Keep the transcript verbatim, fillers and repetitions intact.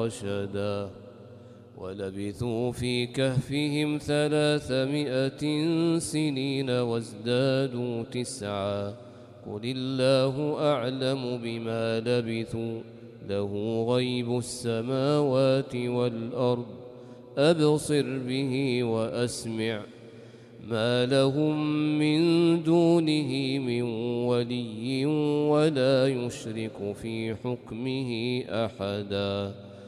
رشدا ولبثوا في كهفهم ثلاثمائة سنين وازدادوا تسعا قل الله أعلم بما لبثوا له غيب السماوات والأرض أبصر به وأسمع ما لهم من دونه من ولي ولا يشرك في حكمه أحدا